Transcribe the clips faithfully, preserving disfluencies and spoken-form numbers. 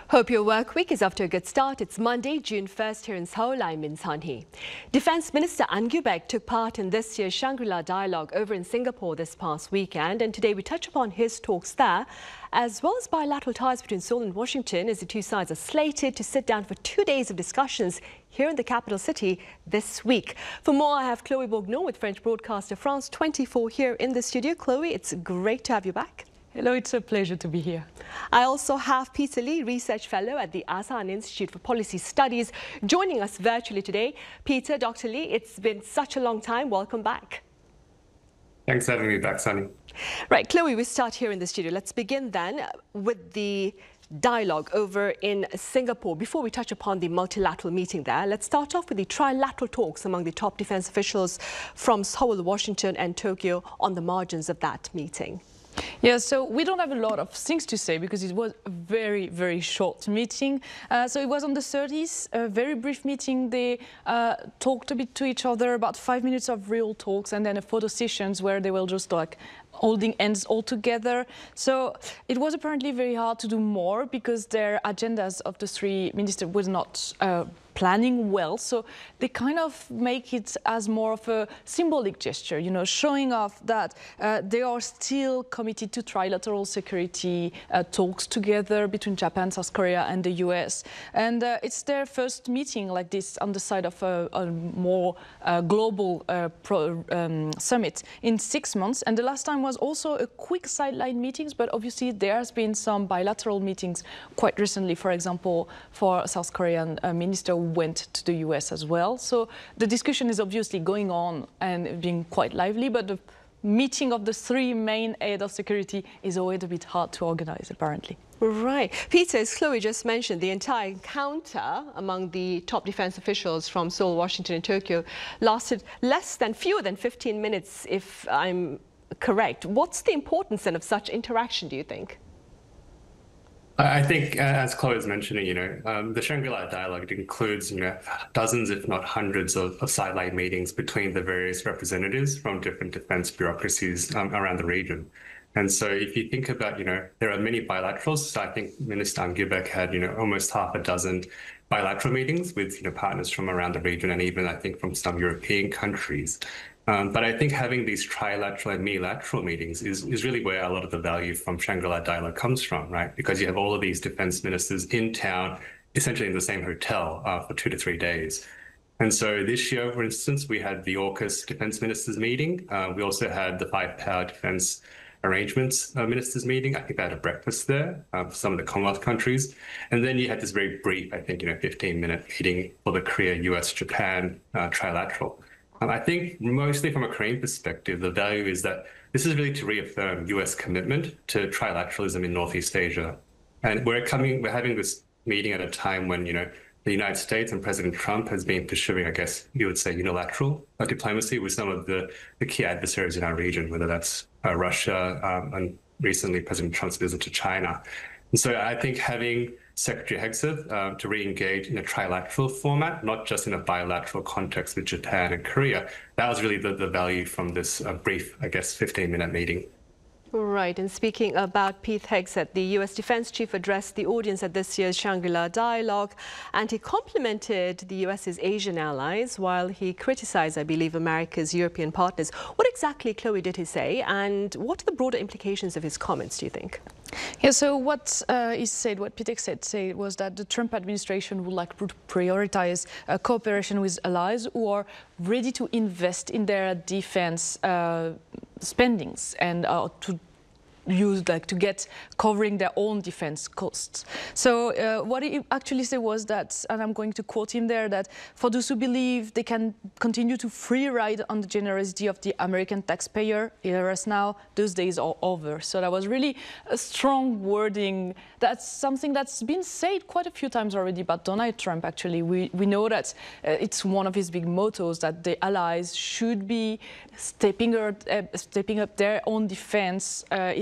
Hope your work week is off to a good start. It's Monday, June first here in Seoul. I'm Min Sun-hee. Defence Minister An Kyu-baek took part in this year's Shangri-La Dialogue over in Singapore this past weekend, and today we touch upon his talks there, as well as bilateral ties between Seoul and Washington, as the two sides are slated to sit down for two days of discussions here in the capital city this week. For more, I have Chloe Bourgnon with French broadcaster France twenty-four here in the studio. Chloe, it's great to have you back. Hello, it's a pleasure to be here. I also have Peter Lee, Research Fellow at the Asan Institute for Policy Studies, joining us virtually today. Peter, Doctor Lee, it's been such a long time. Welcome back. Thanks for having me back, Sunny. Right, Chloe, we start here in the studio. Let's begin then with the dialogue over in Singapore. Before we touch upon the multilateral meeting there, let's start off with the trilateral talks among the top defense officials from Seoul, Washington and Tokyo on the margins of that meeting. Yeah, so we don't have a lot of things to say because it was a very, very short meeting. Uh, so it was on the thirtieth, a very brief meeting. They uh, talked a bit to each other, about five minutes of real talks, and then a photo sessions where they were just like holding hands all together. So it was apparently very hard to do more because their agendas of the three ministers was not uh, planning well. So they kind of make it as more of a symbolic gesture, you know, showing off that uh, they are still committed to trilateral security uh, talks together between Japan, South Korea and the U S. And uh, it's their first meeting like this on the side of a, a more uh, global uh, pro, um, summit in six months. And the last time was also a quick sideline meetings, but obviously there has been some bilateral meetings quite recently. For example, for South Korean uh, minister went to the U S as well. So the discussion is obviously going on and being quite lively, but the meeting of the three main heads of security is always a bit hard to organize, apparently. Right. Peter, as Chloe just mentioned, the entire encounter among the top defense officials from Seoul, Washington and Tokyo lasted less than, fewer than fifteen minutes, if I'm correct. What's the importance then of such interaction, do you think? I think, as Chloe was mentioning, you know, um, the Shangri-La Dialogue includes, you know, dozens, if not hundreds, of, of sideline meetings between the various representatives from different defense bureaucracies um, around the region. And so if you think about, you know, there are many bilaterals. So I think Minister An Kyu-baek had, you know, almost half a dozen bilateral meetings with, you know, partners from around the region and even, I think, from some European countries. Um, but I think having these trilateral and unilateral meetings is, is really where a lot of the value from Shangri-La Dialogue comes from, right? Because you have all of these defense ministers in town, essentially in the same hotel uh, for two to three days. And so this year, for instance, we had the AUKUS defense ministers meeting. Uh, we also had the Five Power Defense Arrangements uh, ministers meeting. I think they had a breakfast there uh, for some of the Commonwealth countries. And then you had this very brief, I think, you know, fifteen minute meeting for the Korea, U S, Japan uh, trilateral. Um, I think mostly from a Korean perspective, the value is that this is really to reaffirm U S commitment to trilateralism in Northeast Asia. And we're coming, we're having this meeting at a time when, you know, the United States and President Trump has been pursuing, I guess you would say, unilateral uh, diplomacy with some of the, the key adversaries in our region, whether that's uh, Russia um, and recently President Trump's visit to China. And so I think having Secretary Hegseth uh, to re-engage in a trilateral format, not just in a bilateral context with Japan and Korea, that was really the, the value from this uh, brief, I guess, fifteen minute meeting. Right, and speaking about Pete Hegseth, the U S Defense Chief addressed the audience at this year's Shangri-La Dialogue, and he complimented the US's Asian allies while he criticized, I believe, America's European partners. What exactly, Chloe, did he say, and what are the broader implications of his comments, do you think? Yeah, so what uh, he said, what Pete Hegseth said was that the Trump administration would like to prioritize uh, cooperation with allies who are ready to invest in their defense uh, spendings and uh, to use like to get covering their own defense costs. So uh, what he actually said was that, and I'm going to quote him there, that for those who believe they can continue to free ride on the generosity of the American taxpayer, whereas now those days are over. So that was really a strong wording. That's something that's been said quite a few times already about Donald Trump, actually. We, we know that uh, it's one of his big mottos that the allies should be stepping, or, uh, stepping up their own defense uh, is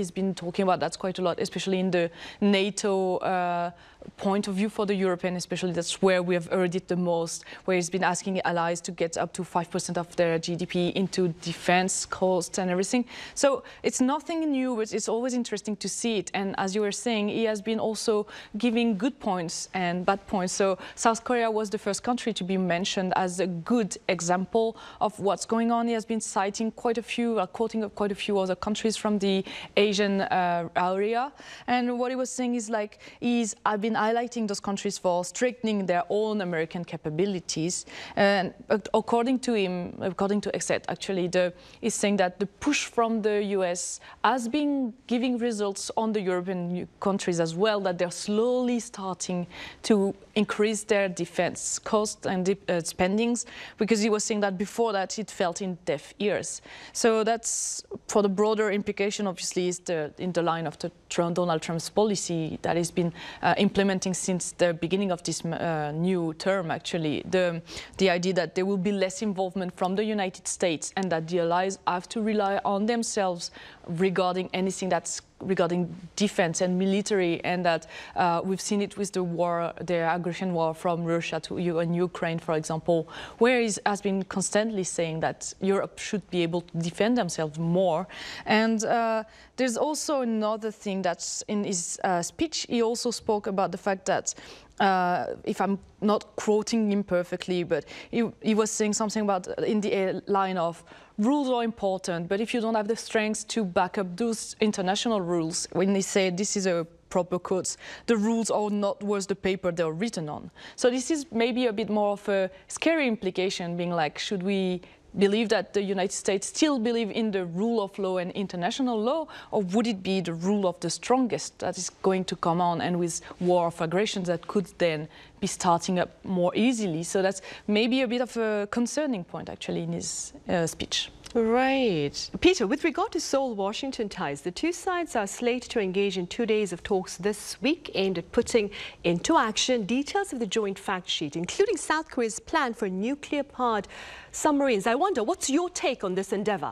he's been talking about that quite a lot, especially in the NATO uh, point of view for the European, especially that's where we have heard it the most, where he's been asking allies to get up to five percent of their G D P into defense costs and everything. So it's nothing new, but it's always interesting to see it. And as you were saying, he has been also giving good points and bad points. So South Korea was the first country to be mentioned as a good example of what's going on. He has been citing quite a few, uh, quoting quite a few other countries from the Asian uh, area. And what he was saying is like, he's I've been highlighting those countries for strengthening their own American capabilities. And according to him, according to Exet, actually, the, he's saying that the push from the U S has been giving results on the European countries as well, that they're slowly starting to increase their defense costs and uh, spendings, because he was saying that before that it felt in deaf ears. So that's, for the broader implication, obviously, is the, in the line of the Trump, Donald Trump's policy that has been uh, implementing since the beginning of this uh, new term, actually. The, the idea that there will be less involvement from the United States and that the allies have to rely on themselves regarding anything that's regarding defense and military, and that uh, we've seen it with the war, the aggression war from Russia to U and Ukraine, for example, where he has been constantly saying that Europe should be able to defend themselves more. And uh, there's also another thing that's in his uh, speech. He also spoke about the fact that Uh, if I'm not quoting him perfectly, but he, he was saying something about in the line of rules are important, but if you don't have the strength to back up those international rules, when they say this is a proper quotes, the rules are not worth the paper they're written on. So this is maybe a bit more of a scary implication, being like, should we believe that the United States still believe in the rule of law and international law, or would it be the rule of the strongest that is going to come on, and with war of aggression that could then be starting up more easily? So that's maybe a bit of a concerning point, actually, in his uh, speech. Right. Peter, with regard to Seoul-Washington ties, the two sides are slated to engage in two days of talks this week aimed at putting into action details of the joint fact sheet, including South Korea's plan for nuclear-powered submarines. I wonder, what's your take on this endeavour?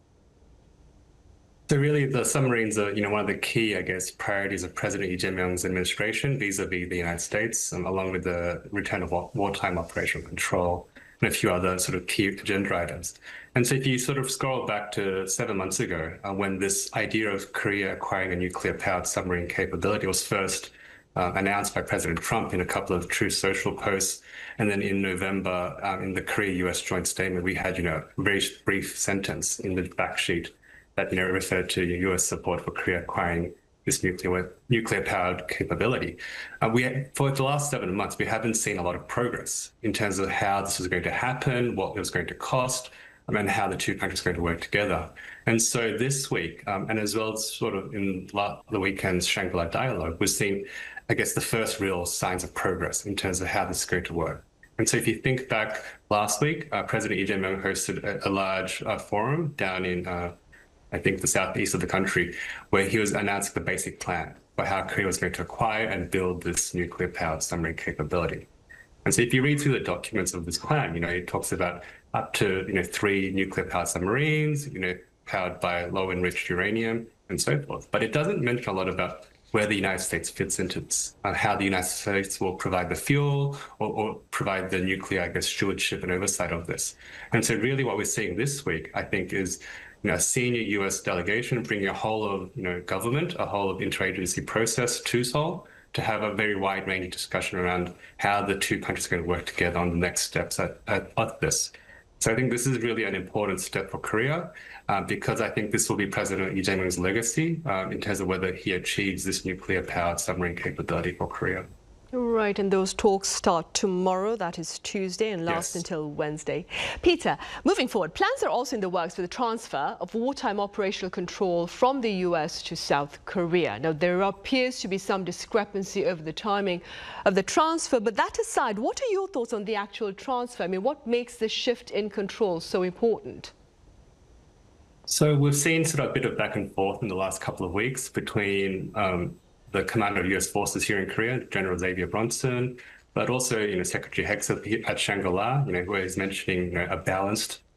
So really, the submarines are, you know, one of the key, I guess, priorities of President Lee Jae-myung's administration vis-a-vis the United States, um, along with the return of war wartime operational control and a few other sort of key agenda items. And so if you sort of scroll back to seven months ago, uh, when this idea of Korea acquiring a nuclear-powered submarine capability was first uh, announced by President Trump in a couple of Truth Social posts, and then in November, um, in the Korea-U S joint statement, we had, you know, a very brief sentence in the fact sheet that, you know, referred to U S support for Korea acquiring this nuclear nuclear-powered capability. Uh, we for the last seven months, we haven't seen a lot of progress in terms of how this was going to happen, what it was going to cost, um, and how the two countries are going to work together. And so this week, um, and as well as sort of in la the weekend's Shangri-La dialogue, we've seen, I guess, the first real signs of progress in terms of how this is going to work. And so if you think back last week, uh, President Lee Jae-myung hosted a, a large uh, forum down in uh, I think the southeast of the country, where he was announcing the basic plan for how Korea was going to acquire and build this nuclear-powered submarine capability. And so if you read through the documents of this plan, you know, it talks about up to, you know, three nuclear-powered submarines, you know, powered by low-enriched uranium and so forth. But it doesn't mention a lot about where the United States fits into this, uh, how the United States will provide the fuel or, or provide the nuclear, I guess, stewardship and oversight of this. And so really what we're seeing this week, I think, is you know, a senior U S delegation bringing a whole of, you know, government, a whole of interagency process to Seoul to have a very wide-ranging discussion around how the two countries are going to work together on the next steps at, at, at this. So I think this is really an important step for Korea uh, because I think this will be President Lee Jae-myung's legacy um, in terms of whether he achieves this nuclear-powered submarine capability for Korea. Right, and those talks start tomorrow, that is Tuesday, and last yes. until Wednesday. Peter, moving forward, plans are also in the works for the transfer of wartime operational control from the U S to South Korea. Now, there appears to be some discrepancy over the timing of the transfer, but that aside, what are your thoughts on the actual transfer? I mean, what makes the shift in control so important? So we've seen sort of a bit of back and forth in the last couple of weeks between um, the commander of U S forces here in Korea, General Xavier Bronson, but also, you know, Secretary Hegseth at Shangri-La, you know, where he's mentioning, you know, a balanced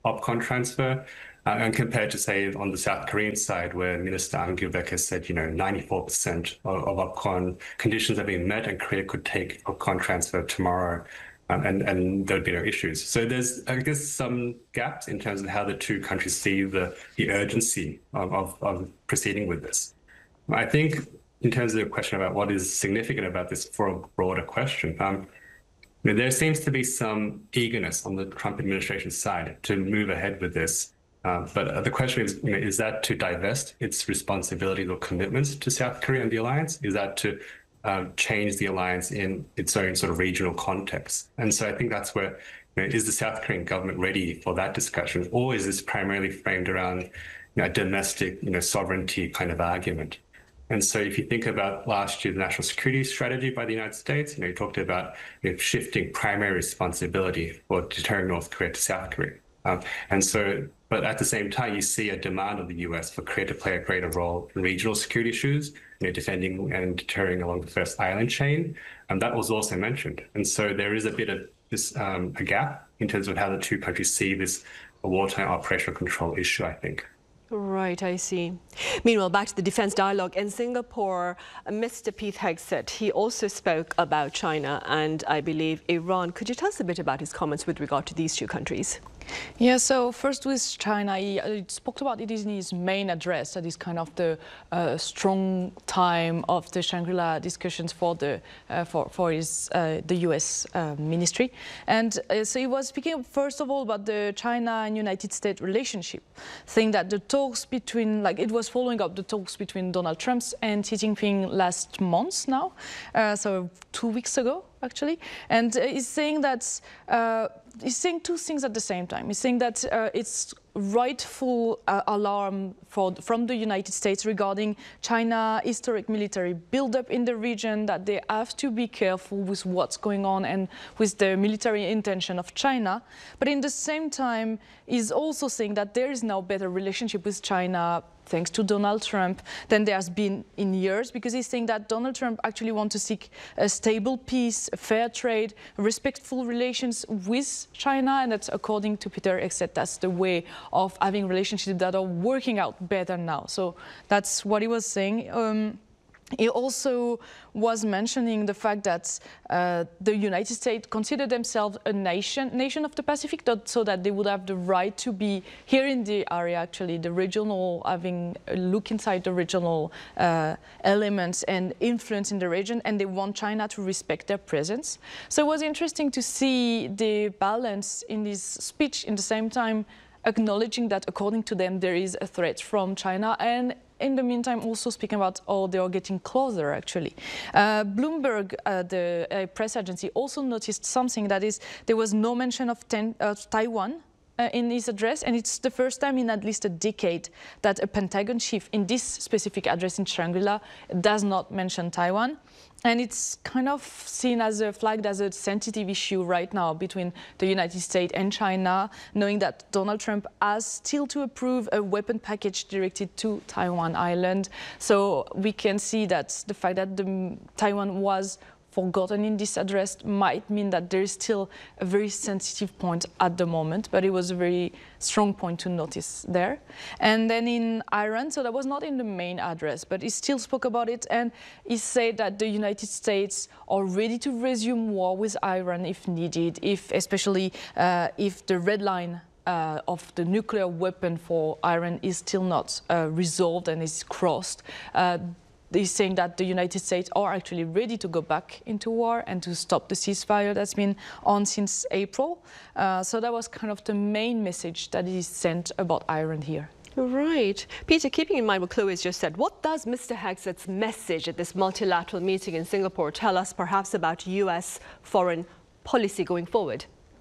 OPCON transfer. Uh, and compared to, say, on the South Korean side, where Minister An Gyu-baek has said, you know, ninety-four percent of, of OPCON conditions have been met and Korea could take OPCON transfer tomorrow. Um, and, and there'd be no issues. So there's, I guess, some gaps in terms of how the two countries see the, the urgency of, of, of proceeding with this. I think in terms of the question about what is significant about this for a broader question, um, you know, there seems to be some eagerness on the Trump administration side to move ahead with this. Uh, but uh, the question is, you know, is that to divest its responsibilities or commitments to South Korea and the alliance? Is that to Um, change the alliance in its own sort of regional context? And so I think that's where, you know, is the South Korean government ready for that discussion, or is this primarily framed around, you know, a domestic, you know, sovereignty kind of argument? And so if you think about last year's national security strategy by the United States, you know, you talked about, you know, shifting primary responsibility for deterring North Korea to South Korea. Um, and so, but at the same time, you see a demand of the U S for Korea to play a greater role in regional security issues, you know, defending and deterring along the first island chain. And that was also mentioned. And so there is a bit of this um, a gap in terms of how the two countries see this wartime operational control issue, I think. Right, I see. Meanwhile, back to the defense dialogue in Singapore, Mister Pete Hegseth, he also spoke about China and, I believe, Iran. Could you tell us a bit about his comments with regard to these two countries? Yeah, so first with China, he, he spoke about it in his main address. That is kind of the uh, strong time of the Shangri-La discussions for the uh, for for his uh, the U S uh, ministry, and uh, so he was speaking first of all about the China and United States relationship, saying that the talks between, like it was following up the talks between Donald Trump and Xi Jinping last month now, uh, so two weeks ago actually, and uh, he's saying that. Uh, He's saying two things at the same time. He's saying that uh, it's rightful uh, alarm for, from the United States regarding China historic military buildup in the region, that they have to be careful with what's going on and with the military intention of China. But in the same time, he's also saying that there is now better relationship with China thanks to Donald Trump than there has been in years, because he's saying that Donald Trump actually wants to seek a stable peace, fair trade, respectful relations with China, and that's, according to Peter Hegseth, that's the way of having relationships that are working out better now. So that's what he was saying. Um, He also was mentioning the fact that uh, the United States consider themselves a nation, nation of the Pacific, that, so that they would have the right to be here in the area, actually, the regional, having a look inside the regional uh, elements and influence in the region, and they want China to respect their presence. So it was interesting to see the balance in this speech, in the same time acknowledging that, according to them, there is a threat from China, and in the meantime, also speaking about, oh, they are getting closer, actually. Uh, Bloomberg, uh, the uh, press agency, also noticed something, that is, there was no mention of ten, uh, Taiwan uh, in his address, and it's the first time in at least a decade that a Pentagon chief in this specific address in Shangri-La does not mention Taiwan. And it's kind of seen as a flagged as a sensitive issue right now between the United States and China, knowing that Donald Trump has still to approve a weapon package directed to Taiwan Island. So we can see that the fact that the, Taiwan was forgotten in this address might mean that there is still a very sensitive point at the moment, but it was a very strong point to notice there. And then in Iran, so that was not in the main address, but he still spoke about it, and he said that the United States are ready to resume war with Iran if needed, if especially uh, if the red line Uh, of the nuclear weapon for Iran is still not uh, resolved and is crossed. Uh, He's saying that the United States are actually ready to go back into war and to stop the ceasefire that's been on since April. Uh, so that was kind of the main message that is sent about Iran here. Right. Peter, keeping in mind what Chloe has just said, what does Mister Hegseth's message at this multilateral meeting in Singapore tell us perhaps about U S foreign policy going forward?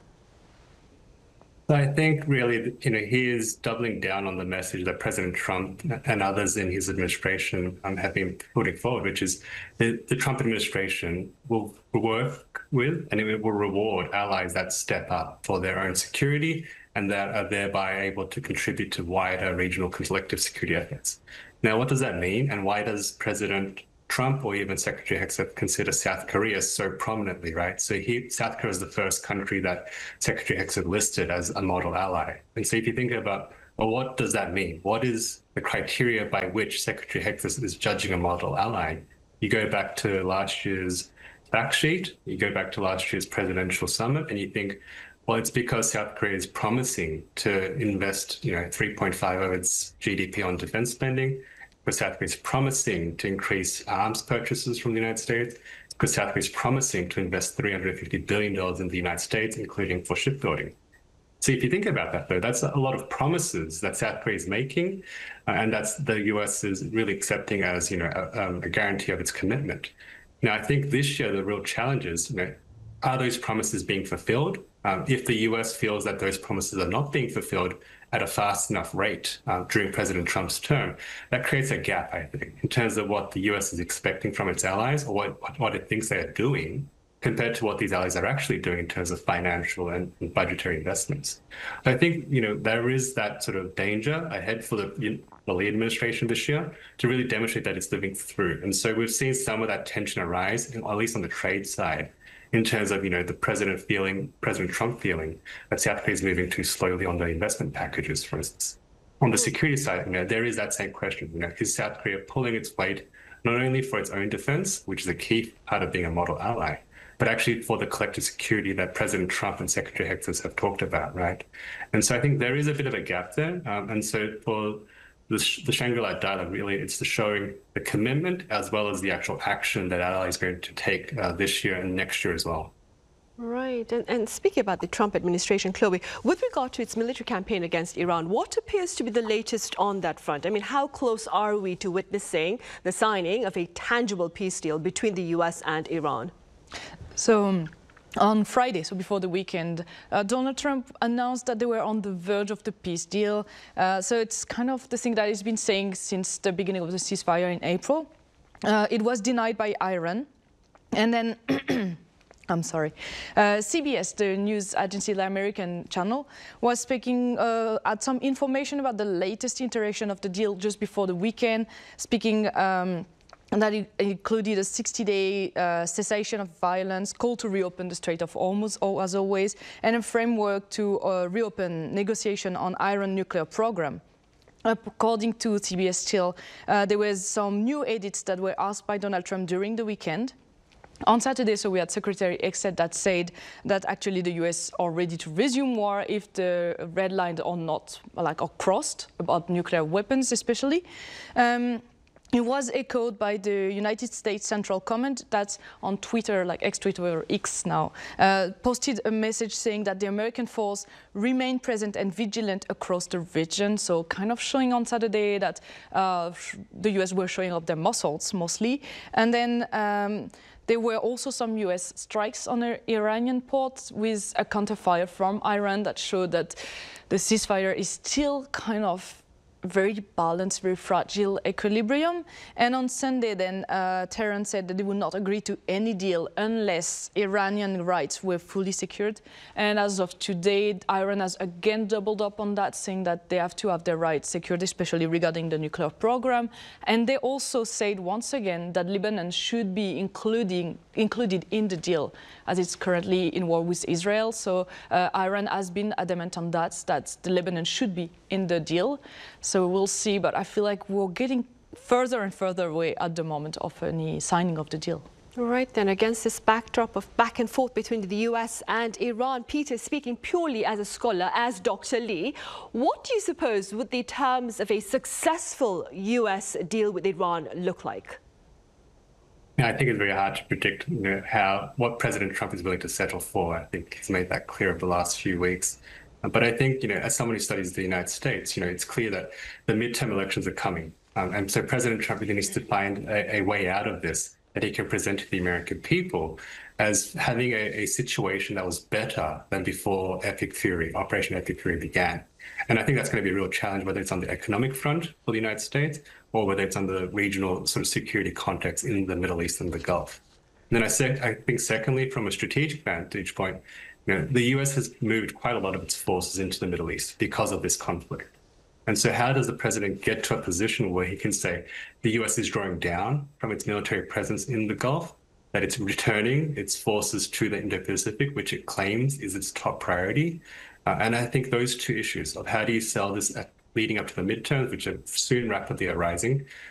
I think really, you know, he is doubling down on the message that President Trump and others in his administration um, have been putting forward, which is the, the Trump administration will work with and it will reward allies that step up for their own security and that are thereby able to contribute to wider regional collective security efforts. Now, what does that mean, and why does President Trump or even Secretary Hegseth consider South Korea so prominently, right? So he, South Korea is the first country that Secretary Hegseth listed as a model ally. And so if you think about, well, what does that mean? What is the criteria by which Secretary Hegseth is judging a model ally? You go back to last year's fact sheet, you go back to last year's presidential summit, and you think, well, it's because South Korea is promising to invest, you know, three point five of its G D P on defense spending, because South Korea is promising to increase arms purchases from the United States, because South Korea is promising to invest three hundred fifty billion dollars in the United States, including for shipbuilding. So if you think about that, though, that's a lot of promises that South Korea is making, uh, and that's the U S is really accepting as, you know, a, um, a guarantee of its commitment. Now, I think this year the real challenge is, you know, are those promises being fulfilled? Um, if the U S feels that those promises are not being fulfilled at a fast enough rate uh, during President Trump's term, that creates a gap, I think, in terms of what the U S is expecting from its allies, or what, what, what it thinks they are doing, compared to what these allies are actually doing in terms of financial and budgetary investments. So I think, you know, there is that sort of danger ahead for the, you know, the Lee administration this year to really demonstrate that it's living through. And so we've seen some of that tension arise, at least on the trade side, in terms of, you know, the president feeling, President Trump feeling that South Korea is moving too slowly on the investment packages, for instance. On the security side, you know, there is that same question, you know, is South Korea pulling its weight not only for its own defense, which is a key part of being a model ally, but actually for the collective security that President Trump and Secretary Hegseth have talked about, right? And so I think there is a bit of a gap there. Um, and so for the, the Shangri-La dialogue, really, it's the showing the commitment as well as the actual action that allies is going to take uh, this year and next year as well. Right. And, and speaking about the Trump administration, Chloe, with regard to its military campaign against Iran, what appears to be the latest on that front? I mean, how close are we to witnessing the signing of a tangible peace deal between the U S and Iran? So um, on Friday, so before the weekend, uh, Donald Trump announced that they were on the verge of the peace deal. Uh, so it's kind of the thing that he's been saying since the beginning of the ceasefire in April. Uh, it was denied by Iran. And then, I'm sorry, uh, C B S, the news agency, the American channel, was speaking, uh, had some information about the latest iteration of the deal just before the weekend, speaking um, and that it included a sixty-day uh, cessation of violence, call to reopen the Strait of Hormuz, as always, and a framework to uh, reopen negotiation on Iran nuclear program. According to C B S Still, uh, there was some new edits that were asked by Donald Trump during the weekend. On Saturday, so we had Secretary Hegseth that said that actually the U S are ready to resume war if the red lines are not, like, are crossed about nuclear weapons, especially. Um, It was echoed by the United States Central Command that on Twitter, like ex-Twitter or X now, uh, posted a message saying that the American force remain present and vigilant across the region. So kind of showing on Saturday that uh, the U S were showing up their muscles mostly. And then um, there were also some U S strikes on the Iranian ports with a counterfire from Iran that showed that the ceasefire is still kind of very balanced, very fragile equilibrium. And on Sunday then, uh, Tehran said that they would not agree to any deal unless Iranian rights were fully secured. And as of today, Iran has again doubled up on that, saying that they have to have their rights secured, especially regarding the nuclear program. And they also said once again that Lebanon should be including, included in the deal, as it's currently in war with Israel. So uh, Iran has been adamant on that, that the Lebanon should be in the deal. So we'll see, but I feel like we're getting further and further away at the moment of any signing of the deal. All right, then, against this backdrop of back and forth between the U S and Iran, Peter, speaking purely as a scholar, as Doctor Lee, what do you suppose would the terms of a successful U S deal with Iran look like? Yeah, I think it's very hard to predict, you know, how what President Trump is willing to settle for. I think he's made that clear over the last few weeks. But I think, you know, as someone who studies the United States, you know, it's clear that the midterm elections are coming. Um, and so President Trump really needs to find a, a way out of this that he can present to the American people as having a, a situation that was better than before Epic Fury, Operation Epic Fury began. And I think that's going to be a real challenge, whether it's on the economic front for the United States or whether it's on the regional sort of security context in the Middle East and the Gulf. And then I, sec- I think, secondly, from a strategic vantage point, you know, the U S has moved quite a lot of its forces into the Middle East because of this conflict. And so how does the president get to a position where he can say the U S is drawing down from its military presence in the Gulf, that it's returning its forces to the Indo-Pacific, which it claims is its top priority? Uh, and I think those two issues of how do you sell this at leading up to the midterms, which are soon rapidly arising,